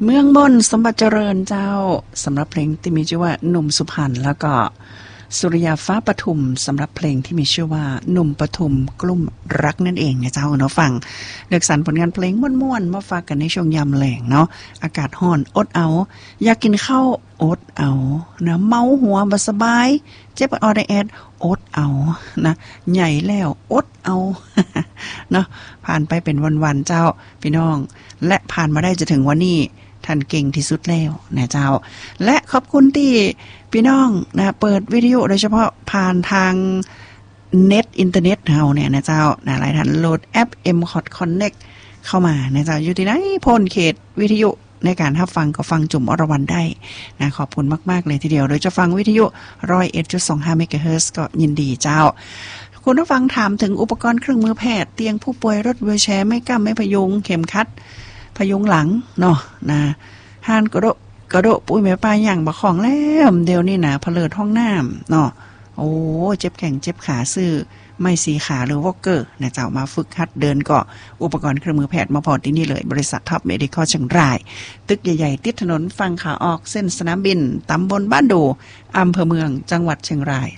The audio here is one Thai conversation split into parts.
เมืองมนสมบัติเจริญเจ้าสำหรับเพลงที่มีชื่อว่าหนุ่มสุพรรณแล้วก็สุริยาฟ้าปทุมสำหรับเพลงที่มีชื่อว่าหนุ่มปทุมกลุ่มรักนั่นเองนะเจ้าเนาะฟังเลือกสรรผลงานเพลงม่วนๆมาฝากกันในช่วงยามแลงเนาะอากาศร้อนอดเอาอยากกินข้าวอดเอานะเมาหัวบ่สบายเจ็บออดแอดอดเอานะใหญ่แล้วอดเอา เนาะผ่านไปเป็นวันๆเจ้าพี่น้องและผ่านมาได้จะถึงวันนี้ท่านเก่งที่สุดแล้วนะเจ้าและขอบคุณที่พี่น้องนะเปิดวิทยุโดยเฉพาะผ่านทางเน็ตอินเทอร์เน็ตเฮาเนี่ยนะเจ้านะหลายท่านโหลดแอป M-Hot Connect เข้ามานะเจ้าอยู่ที่ไหนพ้นเขตวิทยุในการรับฟังก็ฟังจุ่มอรวรรณได้นะขอบคุณมากๆเลยทีเดียวโดยจะฟังวิทยุ 101.25 เมกะเฮิรตซ์ก็ยินดีเจ้าคุณผู้ฟังถามถึงอุปกรณ์เครื่องมือแพทย์เตียงผู้ป่วยรถวีลแชร์ไม่กำไม่พยุงเข็มขัดพยุงหลังเนาะนะห่านกระโดดปุ้ยแม่ปลาอย่างบะของแล้วเดี๋ยวนี่นะเพลิดห้องน้ำเนาะโอ้เจ็บแข้งเจ็บขาซื้อไม่สีขาหรือวอลเกอร์นะเจ้ามาฝึกหัดเดินก็อุปกรณ์เครื่องมือแพทย์มาพอที่นี่เลยบริษัทท็อปเมดิคอลเชียงรายตึกใหญ่ๆติดถนนฝั่งขาออกเส้นสนามบินตำบลบ้านดูอำเภอเมืองจังหวัดเชียงราย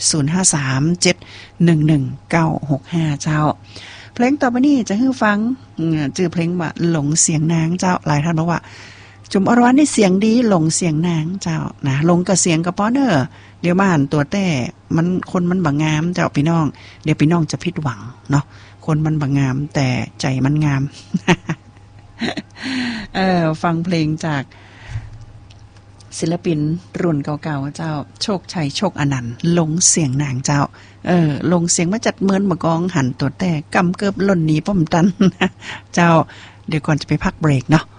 0537119965เจ้าเพลงต่อไปนี้จะให้ฟังชื่อเพลงว่าหลงเสียงนางเจ้าหลายท่านบอกว่าจุ่มอรวรรณนี่เสียงดีหลงเสียงนางเจ้านะลงกับเสียงกับป้อเนอเดี๋ยวมาหันตัวแต่มันคนมันบังงามเจ้าพี่น้องเดี๋ยวพี่น้องจะผิดหวังเนาะคนมันบังงามแต่ใจมันงาม ฟังเพลงจากศิลปินรุ่นเก่าๆเจ้าโชคชัยโชคอนันต์ลงเสียงนางเจ้าลงเสียงมาจัดเมินมากองหันตัวแต่กำเกิบหล่นหนีป้อมตัน เจ้าเดี๋ยวก่อนจะไปพักเบรกเนาะ